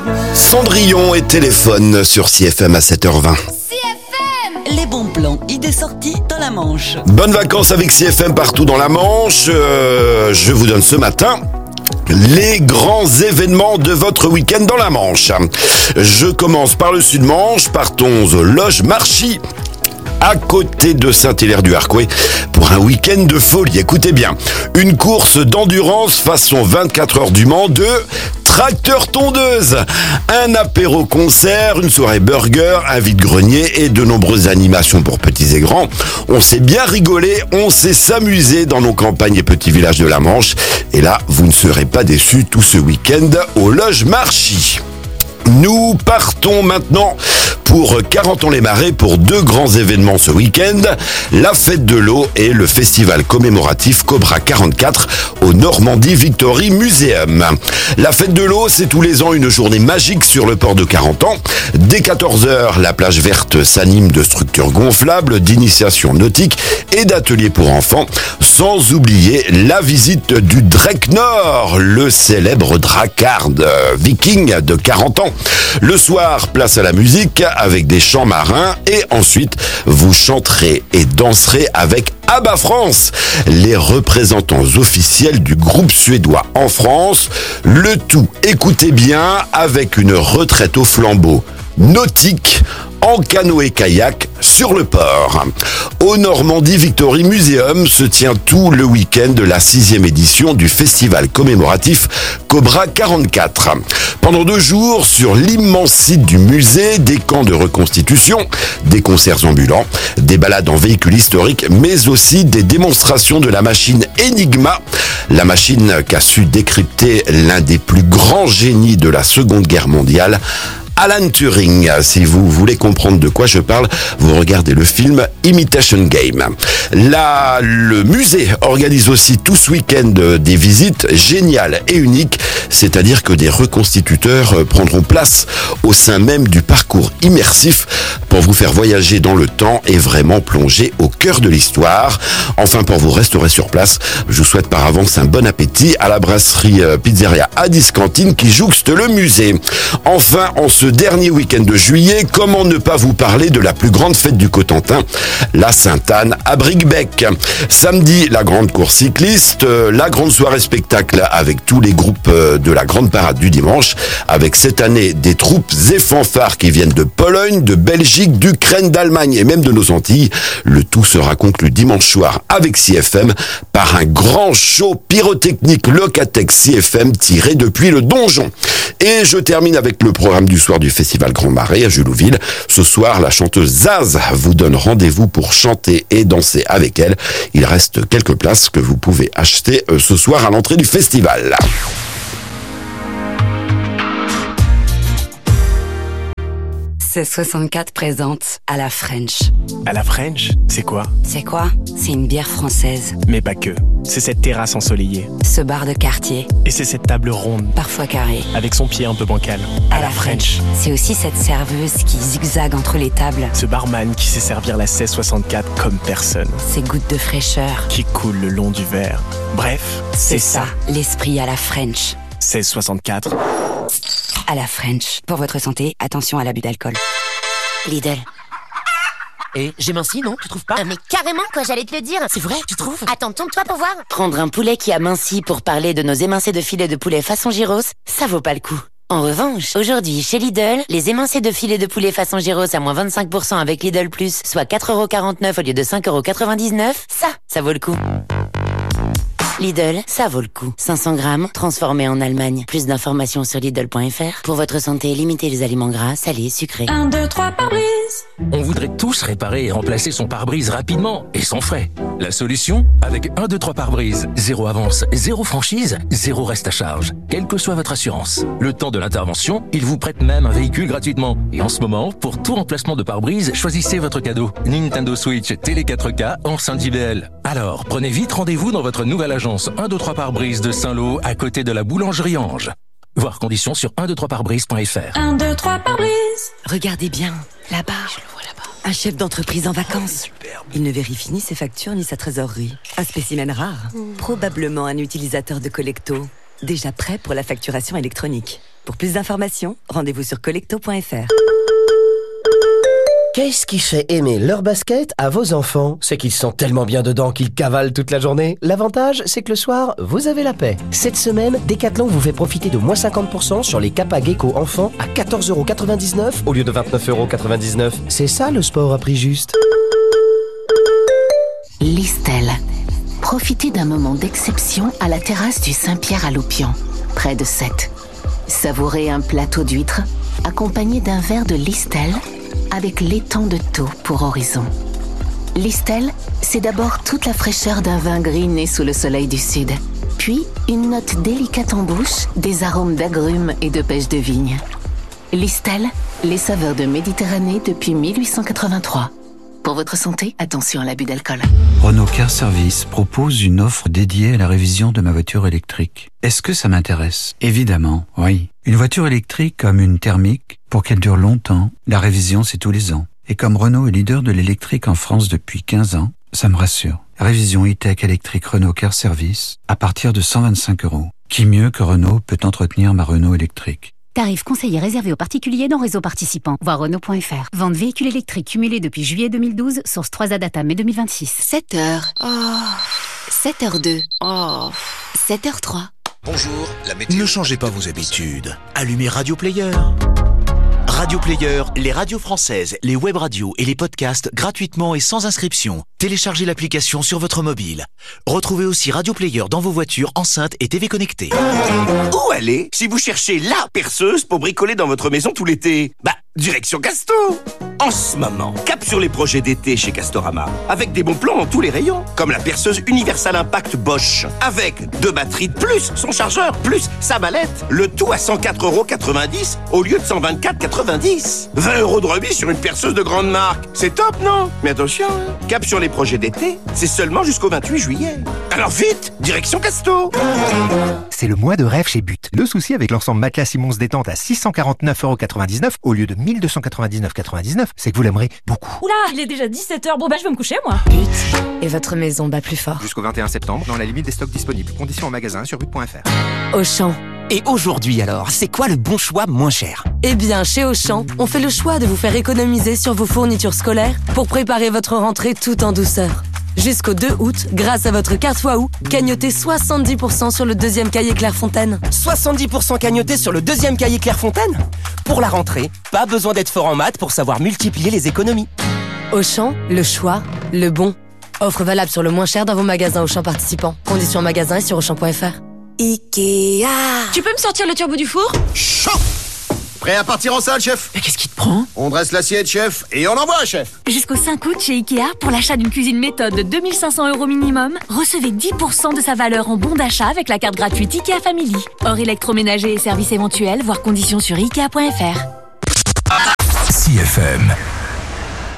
Cendrillon et téléphone sur CFM à 7h20. Les bons plans, idées sorties dans la Manche. Bonnes vacances avec CFM partout dans la Manche. Je vous donne ce matin les grands événements de votre week-end dans la Manche. Je commence par le Sud-Manche, partons au Loge Marchis, à côté de Saint-Hilaire-du-Harcouët, pour un week-end de folie. Écoutez bien, une course d'endurance façon 24 heures du Mans de tracteur tondeuse, un apéro-concert, une soirée burger, un vide-grenier et de nombreuses animations pour petits et grands. On s'est bien rigolé, on s'est s'amusé dans nos campagnes et petits villages de la Manche. Et là, vous ne serez pas déçus tout ce week-end au Loge Marchis. Nous partons maintenant pour Carentan-les-Marais pour deux grands événements ce week-end, la fête de l'eau et le festival commémoratif Cobra 44 au Normandie Victory Museum. La fête de l'eau, c'est tous les ans une journée magique sur le port de Carentan. Dès 14h, la plage verte s'anime de structures gonflables, d'initiations nautiques et d'ateliers pour enfants, sans oublier la visite du Drake Nord, le célèbre dracard viking de Carentan. Le soir, place à la musique avec des chants marins et ensuite vous chanterez et danserez avec ABBA France, les représentants officiels du groupe suédois en France. Le tout, écoutez bien, avec une retraite au flambeau nautique en canoë-kayak sur le port. Au Normandie Victory Museum se tient tout le week-end de la 6e édition du festival commémoratif Cobra 44. Pendant 2 jours, sur l'immense site du musée, des camps de reconstitution, des concerts ambulants, des balades en véhicule historique, mais aussi des démonstrations de la machine Enigma, la machine qu'a su décrypter l'un des plus grands génies de la Seconde Guerre mondiale, Alan Turing. Si vous voulez comprendre de quoi je parle, vous regardez le film Imitation Game. Là, le musée organise aussi tout ce week-end des visites géniales et uniques, c'est-à-dire que des reconstituteurs prendront place au sein même du parcours immersif pour vous faire voyager dans le temps et vraiment plonger au cœur de l'histoire. Enfin, pour vous restaurer sur place, je vous souhaite par avance un bon appétit à la brasserie Pizzeria Addis Cantine qui jouxte le musée. Enfin, en ce dernier week-end de juillet, comment ne pas vous parler de la plus grande fête du Cotentin, la Sainte-Anne à Bricbec. Samedi, la grande course cycliste, la grande soirée spectacle avec tous les groupes de la grande parade du dimanche, avec cette année des troupes et fanfares qui viennent de Pologne, de Belgique, d'Ukraine, d'Allemagne et même de nos Antilles. Le tout sera conclu dimanche soir avec CFM par un grand show pyrotechnique Locatec CFM tiré depuis le donjon. Et je termine avec le programme du soir du Festival Grand Marais à Julouville. Ce soir, la chanteuse Zaz vous donne rendez-vous pour chanter et danser avec elle. Il reste quelques places que vous pouvez acheter ce soir à l'entrée du festival. C'est 64 présente à la French. À la French, c'est quoi? C'est quoi? C'est une bière française. Mais pas que. C'est cette terrasse ensoleillée. Ce bar de quartier. Et c'est cette table ronde. Parfois carrée. Avec son pied un peu bancal. À la French. C'est aussi cette serveuse qui zigzague entre les tables. Ce barman qui sait servir la 1664 comme personne. Ces gouttes de fraîcheur. Qui coulent le long du verre. Bref, c'est ça. L'esprit à la French. 1664. À la French. Pour votre santé, attention à l'abus d'alcool. Lidl. Et j'ai minci, non? Tu trouves pas? Mais carrément, quoi, j'allais te le dire. C'est vrai, tu trouves? Attends, tourne-toi pour voir. Prendre un poulet qui a minci pour parler de nos émincés de filet de poulet façon gyros, ça vaut pas le coup. En revanche, aujourd'hui, chez Lidl, les émincés de filet de poulet façon gyros à moins 25% avec Lidl Plus, soit 4,49€ au lieu de 5,99€, ça vaut le coup. Lidl, ça vaut le coup. 500 grammes, transformé en Allemagne. Plus d'informations sur Lidl.fr. Pour votre santé, limitez les aliments gras, salés, sucrés. 1, 2, 3 pare-brise. On voudrait tous réparer et remplacer son pare-brise rapidement et sans frais. La solution? Avec 1, 2, 3 pare-brise. 0 avance, 0 franchise, 0 reste à charge. Quelle que soit votre assurance. Le temps de l'intervention, ils vous prêtent même un véhicule gratuitement. Et en ce moment, pour tout remplacement de pare-brise, choisissez votre cadeau. Nintendo Switch Télé 4K enceinte JBL. Alors, prenez vite rendez-vous dans votre nouvelle agence 1, 2, 3 pare-brise de Saint-Lô à côté de la boulangerie Ange. Voir conditions sur 123parbrise.fr. 1, 2, 3 pare-brise. Regardez bien, là-bas. Je le vois là-bas. Un chef d'entreprise en vacances. Il ne vérifie ni ses factures ni sa trésorerie. Un spécimen rare. Probablement un utilisateur de Collecto. Déjà prêt pour la facturation électronique. Pour plus d'informations, rendez-vous sur collecto.fr. Qu'est-ce qui fait aimer leur basket à vos enfants? C'est qu'ils sont tellement bien dedans qu'ils cavalent toute la journée. L'avantage, c'est que le soir, vous avez la paix. Cette semaine, Decathlon vous fait profiter de moins 50% sur les Kappa Gecko enfants à 14,99€ au lieu de 29,99€. C'est ça le sport à prix juste. Listel. Profitez d'un moment d'exception à la terrasse du Saint-Pierre à Loupian, près de Sète. Savourez un plateau d'huîtres accompagné d'un verre de Listel avec l'étang de Thau pour horizon. Listel, c'est d'abord toute la fraîcheur d'un vin gris né sous le soleil du sud, puis une note délicate en bouche, des arômes d'agrumes et de pêche de vigne. Listel, les saveurs de Méditerranée depuis 1883. Pour votre santé, attention à l'abus d'alcool. Renault Car Service propose une offre dédiée à la révision de ma voiture électrique. Est-ce que ça m'intéresse? Évidemment, oui. Une voiture électrique comme une thermique, pour qu'elle dure longtemps, la révision c'est tous les ans. Et comme Renault est leader de l'électrique en France depuis 15 ans, ça me rassure. Révision e-tech électrique Renault Car Service à partir de 125€. Qui mieux que Renault peut entretenir ma Renault électrique? Tarif conseillé réservé aux particuliers dans réseau participant. Voir Renault.fr. Vente véhicule électrique cumulé depuis juillet 2012. Source 3A Data mai 2026. 7h. Oh. 7h02. Oh. 7h03. Bonjour, la météo. Ne changez pas vos habitudes. Allumez Radio Player. Radio Player, les radios françaises, les web radios et les podcasts gratuitement et sans inscription. Téléchargez l'application sur votre mobile. Retrouvez aussi Radio Player dans vos voitures, enceintes et TV connectées. Où aller si vous cherchez la perceuse pour bricoler dans votre maison tout l'été? Direction Casto. En ce moment, cap sur les projets d'été chez Castorama, avec des bons plans dans tous les rayons, comme la perceuse Universal Impact Bosch, avec 2 batteries de plus son chargeur, plus sa mallette, le tout à 104,90€ au lieu de 124,90€. 20€ de remise sur une perceuse de grande marque. C'est top, non? Mais attention, cap sur les projets d'été, c'est seulement jusqu'au 28 juillet. Alors vite, direction Casto. C'est le mois de rêve chez But. Le souci avec l'ensemble matelas Simons détente à 649,99€ au lieu de 1299,99€, c'est que vous l'aimerez beaucoup. Oula, il est déjà 17h. Bon je vais me coucher moi. But et votre maison bat plus fort. Jusqu'au 21 septembre, dans la limite des stocks disponibles. Conditions en magasin sur but.fr. Auchan. Et aujourd'hui alors, c'est quoi le bon choix moins cher? Eh bien, chez Auchan, on fait le choix de vous faire économiser sur vos fournitures scolaires pour préparer votre rentrée tout en douceur. Jusqu'au 2 août, grâce à votre carte Waouh, cagnotez 70% sur le 2e cahier Clairefontaine. 70% cagnoté sur le 2e cahier Clairefontaine? Pour la rentrée, pas besoin d'être fort en maths pour savoir multiplier les économies. Auchan, le choix, le bon. Offre valable sur le moins cher dans vos magasins Auchan participants. Conditions en magasin et sur Auchan.fr. Ikea. Tu peux me sortir le turbo du four? Chaud. Prêt à partir en salle, chef? Mais qu'est-ce qui te prend? On dresse l'assiette, chef, et on envoie, chef. Jusqu'au 5 août chez Ikea, pour l'achat d'une cuisine méthode de 2500€ minimum, recevez 10% de sa valeur en bon d'achat avec la carte gratuite Ikea Family. Hors électroménager et services éventuels, voir conditions sur Ikea.fr. 6FM.